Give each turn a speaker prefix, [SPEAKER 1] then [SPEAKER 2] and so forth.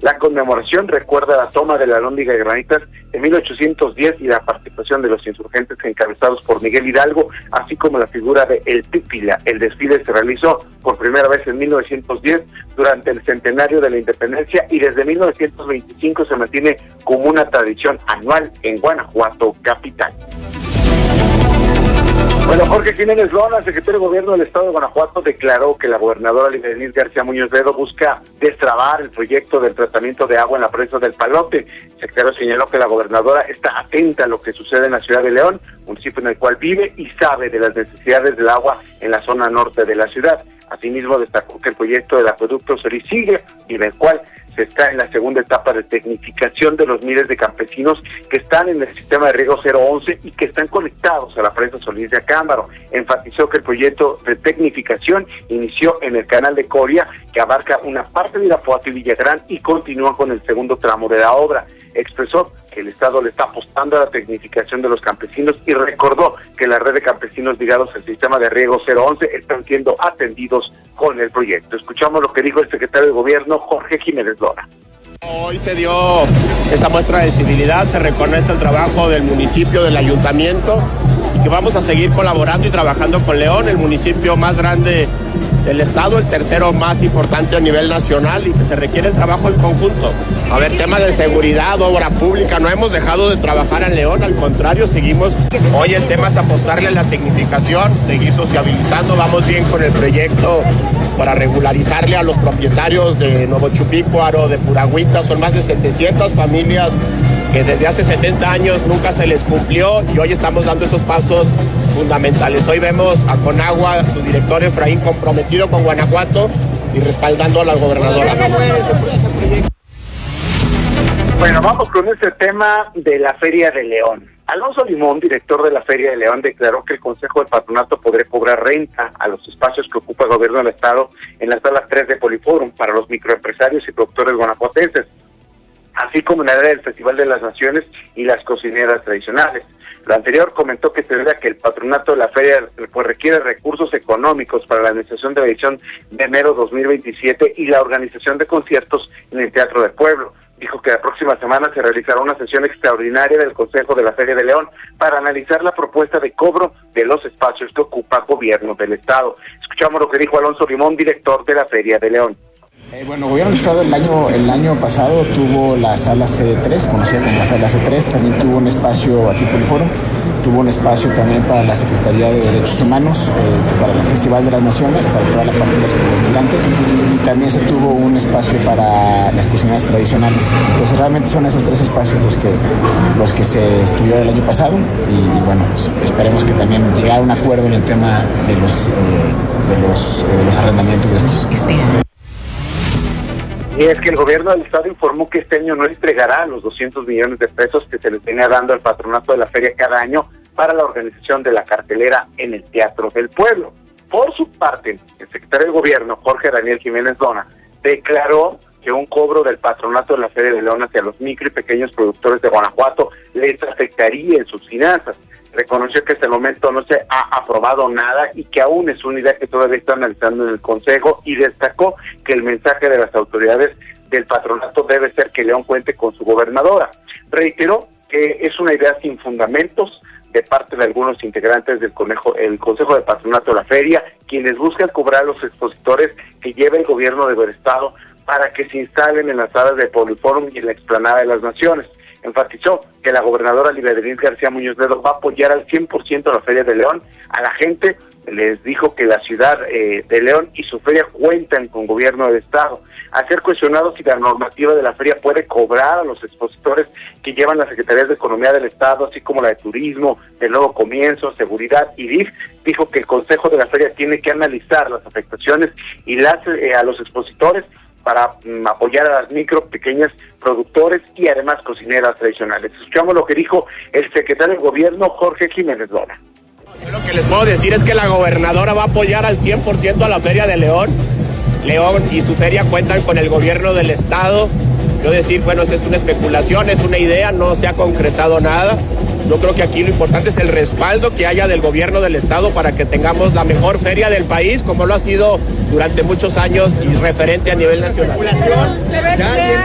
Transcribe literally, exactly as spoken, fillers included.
[SPEAKER 1] La conmemoración recuerda la toma de la Alhóndiga de Granitas en mil ochocientos diez y la participación de los insurgentes encabezados por Miguel Hidalgo, así como la figura de El Pípila. El desfile se realizó por primera vez en mil novecientos diez durante el centenario de la independencia y desde mil novecientos veinticinco se mantiene como una tradición anual en Guanajuato capital. Bueno, Jorge Jiménez Lona, secretario de Gobierno del Estado de Guanajuato, declaró que la gobernadora Lidia Denise García Muñoz Ledo busca destrabar el proyecto del tratamiento de agua en la presa del Palote. El secretario señaló que la gobernadora está atenta a lo que sucede en la ciudad de León, municipio en el cual vive, y sabe de las necesidades del agua en la zona norte de la ciudad. Asimismo, destacó que el proyecto del acueducto Solís sigue y en el cual se está en la segunda etapa de tecnificación de los miles de campesinos que están en el sistema de riego cero once y que están conectados a la presa Solís de Acámbaro. Enfatizó que el proyecto de tecnificación inició en el canal de Coria, que abarca una parte de Irapuato y Villagrán, y continúa con el segundo tramo de la obra. Expresó que el Estado le está apostando a la tecnificación de los campesinos y recordó que la red de campesinos ligados al sistema de riego cero once están siendo atendidos con el proyecto. Escuchamos lo que dijo el secretario de Gobierno, Jorge Jiménez Lora.
[SPEAKER 2] Hoy se dio esa muestra de civilidad, se reconoce el trabajo del municipio, del ayuntamiento, y que vamos a seguir colaborando y trabajando con León, el municipio más grande del estado, el tercero más importante a nivel nacional, y que se requiere el trabajo en conjunto. A ver, temas de seguridad, obra pública, no hemos dejado de trabajar en León, al contrario, seguimos. Hoy el tema es apostarle a la tecnificación, seguir sociabilizando, vamos bien con el proyecto para regularizarle a los propietarios de Nuevo Chupícuaro, de Puragüita. Son más de setecientas familias que desde hace setenta años nunca se les cumplió y hoy estamos dando esos pasos fundamentales. Hoy vemos a Conagua, su director Efraín, comprometido con Guanajuato y respaldando a la gobernadora.
[SPEAKER 1] Bueno, vamos con este tema de la Feria de León. Alonso Limón, director de la Feria de León, declaró que el Consejo del Patronato podrá cobrar renta a los espacios que ocupa el gobierno del Estado en la sala tres de Poliforum para los microempresarios y productores guanajuatenses, así como en la área del Festival de las Naciones y las cocineras tradicionales. Lo anterior comentó que se debe a que el patronato de la feria pues requiere recursos económicos para la administración de la edición de enero dos mil veintisiete y la organización de conciertos en el Teatro del Pueblo. Dijo que la próxima semana se realizará una sesión extraordinaria del Consejo de la Feria de León para analizar la propuesta de cobro de los espacios que ocupa el gobierno del Estado. Escuchamos lo que dijo Alonso Limón, director de la Feria de León.
[SPEAKER 3] Eh, bueno, el gobierno del Estado el año, el año pasado tuvo la sala C tres, conocida como la sala C tres, también tuvo un espacio aquí Poliforum, tuvo un espacio también para la Secretaría de Derechos Humanos, eh, para el Festival de las Naciones, para toda la parte de los migrantes, y también se tuvo un espacio para las cocineras tradicionales. Entonces realmente son esos tres espacios los que, los que se estudió el año pasado y bueno, pues esperemos que también llegue a un acuerdo en el tema de los, eh, de los, eh, de los arrendamientos de estos. Este
[SPEAKER 1] Y es que el gobierno del Estado informó que este año no entregará los doscientos millones de pesos que se les venía dando al patronato de la feria cada año para la organización de la cartelera en el Teatro del Pueblo. Por su parte, el secretario de Gobierno, Jorge Daniel Jiménez Lona, declaró que un cobro del patronato de la Feria de León hacia los micro y pequeños productores de Guanajuato les afectaría en sus finanzas. Reconoció que hasta el momento no se ha aprobado nada y que aún es una idea que todavía está analizando en el Consejo, y destacó que el mensaje de las autoridades del patronato debe ser que León cuente con su gobernadora. Reiteró que es una idea sin fundamentos de parte de algunos integrantes del Conejo, el Consejo de Patronato de la Feria, quienes buscan cobrar a los expositores que lleve el gobierno del Estado para que se instalen en las salas de Poliforum y en la explanada de las Naciones. Enfatizó que la gobernadora Lidia Denise García Muñoz Ledo va a apoyar al cien por ciento la Feria de León. A la gente les dijo que la ciudad eh, de León y su feria cuentan con gobierno del Estado. A ser cuestionado si la normativa de la feria puede cobrar a los expositores que llevan las Secretarías de Economía del Estado, así como la de Turismo, de Nuevo Comienzo, Seguridad y D I F, dijo que el Consejo de la Feria tiene que analizar las afectaciones y las eh, a los expositores para um, apoyar a las micro, pequeñas productores y además cocineras tradicionales. Escuchamos lo que dijo el secretario de Gobierno, Jorge Jiménez Lora.
[SPEAKER 2] Yo lo que les puedo decir es que la gobernadora va a apoyar al cien por ciento a la Feria de León. León y su feria cuentan con el gobierno del Estado. Yo decir, bueno, eso es una especulación, es una idea, no se ha concretado nada. Yo creo que aquí lo importante es el respaldo que haya del gobierno del Estado para que tengamos la mejor feria del país, como lo ha sido durante muchos años y referente a nivel nacional.